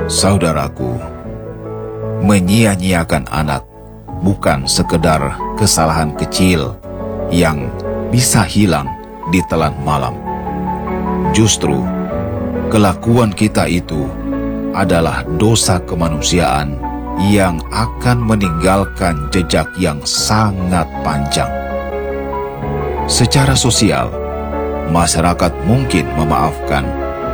Saudaraku, menyia-nyiakan anak bukan sekedar kesalahan kecil yang bisa hilang ditelan malam. Justru, kelakuan kita itu adalah dosa kemanusiaan yang akan meninggalkan jejak yang sangat panjang. Secara sosial, masyarakat mungkin memaafkan,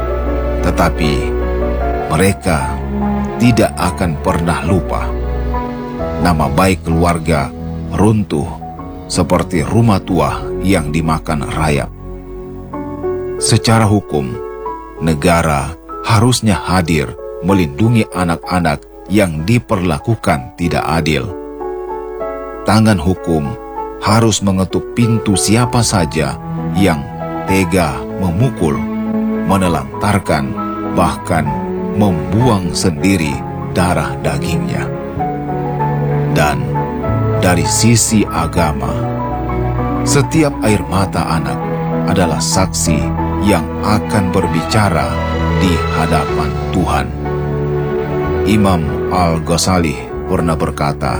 tetapi mereka tidak akan pernah lupa. Nama baik keluarga runtuh seperti rumah tua yang dimakan rayap. Secara hukum, negara harusnya hadir melindungi anak-anak yang diperlakukan tidak adil. Tangan hukum harus mengetuk pintu siapa saja yang tega memukul, menelantarkan, bahkan membuang sendiri darah dagingnya. Dan dari sisi agama, setiap air mata anak adalah saksi yang akan berbicara di hadapan Tuhan. Imam Al-Ghazali pernah berkata,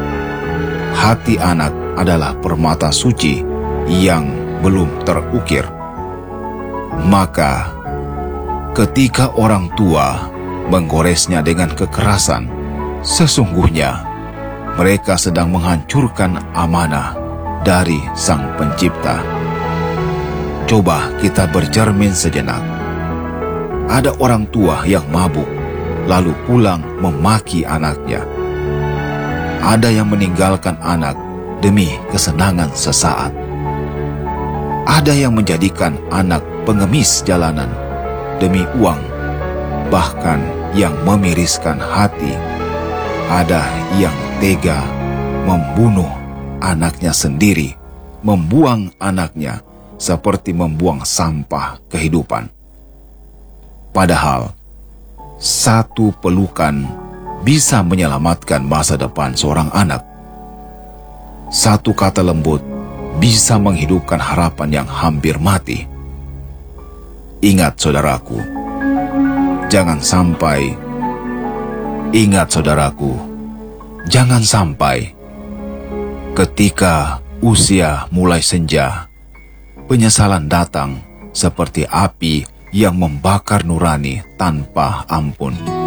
hati anak adalah permata suci yang belum terukir. Maka, ketika orang tua menggoresnya dengan kekerasan, sesungguhnya mereka sedang menghancurkan amanah dari Sang Pencipta. Coba kita bercermin sejenak. Ada orang tua yang mabuk, lalu pulang memaki anaknya. Ada yang meninggalkan anak demi kesenangan sesaat. Ada yang menjadikan anak pengemis jalanan demi uang, bahkan yang memiriskan hati. Ada yang tega membunuh anaknya sendiri, membuang anaknya seperti membuang sampah kehidupan. Padahal, satu pelukan bisa menyelamatkan masa depan seorang anak. Satu kata lembut bisa menghidupkan harapan yang hampir mati. Ingat saudaraku, jangan sampai ketika usia mulai senja, penyesalan datang seperti api yang membakar nurani tanpa ampun.